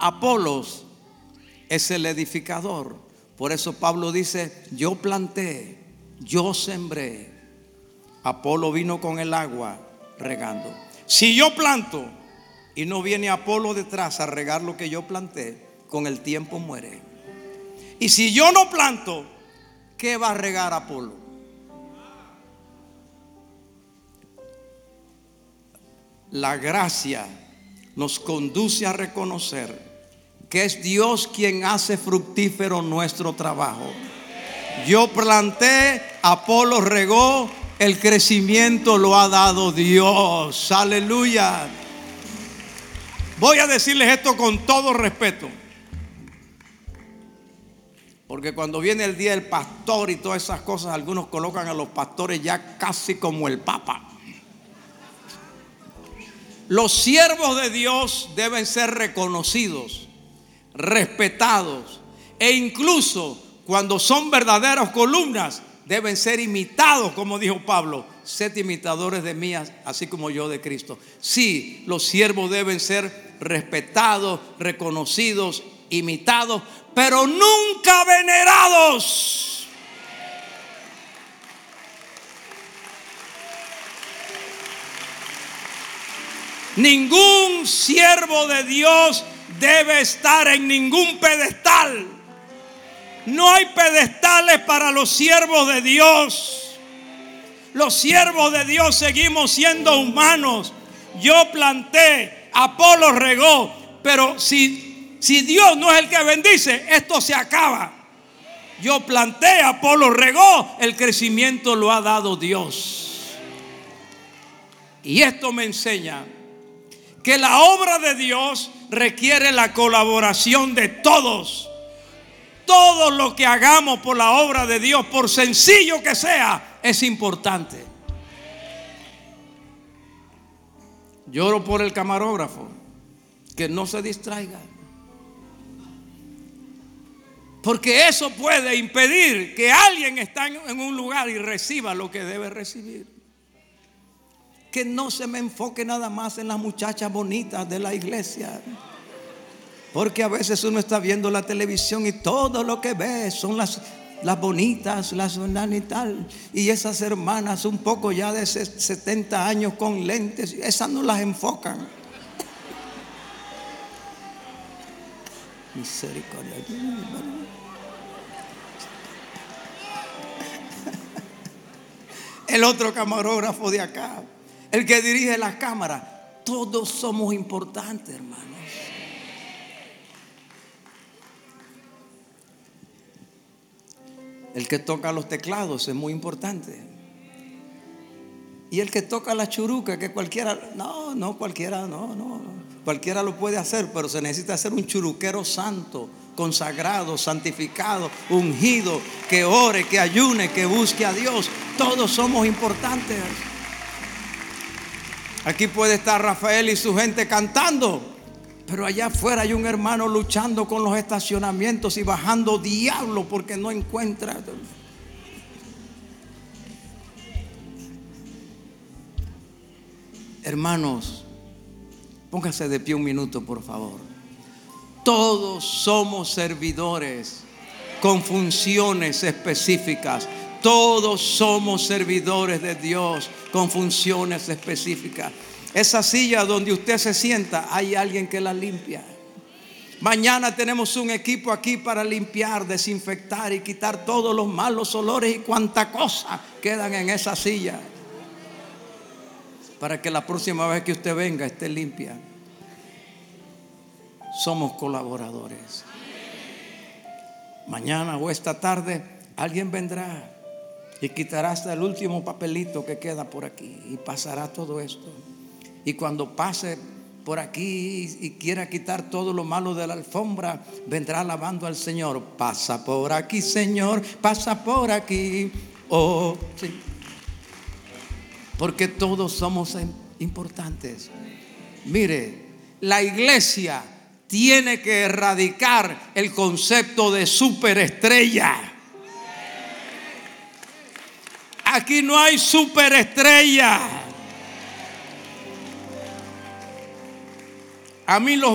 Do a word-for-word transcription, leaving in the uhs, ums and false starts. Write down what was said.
Apolos es el edificador. Por eso Pablo dice: yo planté, yo sembré, Apolo vino con el agua regando. Si yo planto y no viene Apolo detrás a regar lo que yo planté, con el tiempo muere. Y si yo no planto, ¿qué va a regar Apolo? La gracia nos conduce a reconocer que es Dios quien hace fructífero nuestro trabajo. Yo planté, Apolo regó, el crecimiento lo ha dado Dios. Aleluya. Voy a decirles esto con todo respeto, porque cuando viene el día del pastor y todas esas cosas, algunos colocan a los pastores ya casi como el Papa. Los siervos de Dios deben ser reconocidos, respetados, e incluso cuando son verdaderas columnas deben ser imitados, como dijo Pablo: sed imitadores de mí, así como yo de Cristo. Sí, los siervos deben ser respetados, reconocidos, imitados, pero nunca venerados. Ningún siervo de Dios debe estar en ningún pedestal. No hay pedestales para los siervos de Dios. Los siervos de Dios seguimos siendo humanos. Yo planté, Apolo regó, pero si, si Dios no es el que bendice, esto se acaba. Yo planté, Apolo regó, el crecimiento lo ha dado Dios. Y esto me enseña que la obra de Dios requiere la colaboración de todos. Todo lo que hagamos por la obra de Dios, por sencillo que sea, es importante. Lloro por el camarógrafo, que no se distraiga, porque eso puede impedir que alguien esté en un lugar y reciba lo que debe recibir. Que no se me enfoque nada más en las muchachas bonitas de la iglesia, porque a veces uno está viendo la televisión y todo lo que ve son las, las bonitas, las y tal. Y esas hermanas un poco ya de setenta años con lentes, esas no las enfocan. Misericordia. El otro camarógrafo de acá, el que dirige las cámaras, todos somos importantes, hermanos. El que toca los teclados es muy importante. Y el que toca la churuca, que cualquiera, no, no cualquiera, no, no, cualquiera lo puede hacer, pero se necesita ser un churuquero santo, consagrado, santificado, ungido, que ore, que ayune, que busque a Dios. Todos somos importantes. Aquí puede estar Rafael y su gente cantando, pero allá afuera hay un hermano luchando con los estacionamientos y bajando diablo porque no encuentra. Hermanos, póngase de pie un minuto, por favor. Todos somos servidores con funciones específicas. Todos somos servidores de Dios con funciones específicas. Esa silla donde usted se sienta, hay alguien que la limpia. Mañana tenemos un equipo aquí para limpiar, desinfectar y quitar todos los malos olores y cuanta cosa quedan en esa silla, para que la próxima vez que usted venga esté limpia. Somos colaboradores. Mañana o esta tarde alguien vendrá y quitará hasta el último papelito que queda por aquí y pasará todo esto. Y cuando pase por aquí y quiera quitar todo lo malo de la alfombra, vendrá alabando al Señor. Pasa por aquí, Señor, pasa por aquí. Oh, sí. Porque todos somos importantes. Mire, la iglesia tiene que erradicar el concepto de superestrella. Aquí no hay superestrella. A mí los